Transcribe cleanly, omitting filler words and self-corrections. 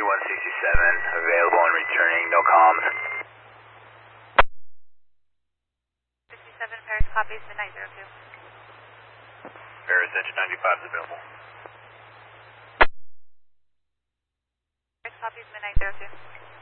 167, available and returning, no comms. 67 Paris copies, midnight 02. Paris engine 95 is available. Paris copies, midnight 02.